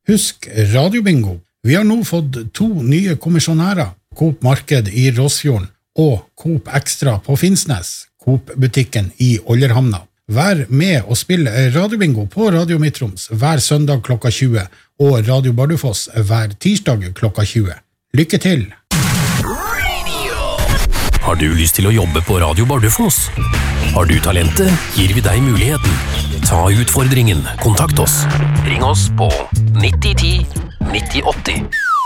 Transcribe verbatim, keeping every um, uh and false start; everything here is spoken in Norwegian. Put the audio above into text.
Husk radiobingo. Vi har nå fått to nye kommisjonærer, Coop Marked i Råsfjorden og Coop Extra på Finnsnes, Coop-butikken i Ollerhamna. Vær med og spill radiobingo på Radio Midtroms hver søndag klokka tjue og Radio Bardufoss hver tirsdag klokka tjue. Lykke til! Har du lyst til å jobbe på Radio Bardufoss? Har du talentet, gir vi deg muligheten. Ta utfordringen, kontakt oss. Ring oss på nitti ti nitti åtti.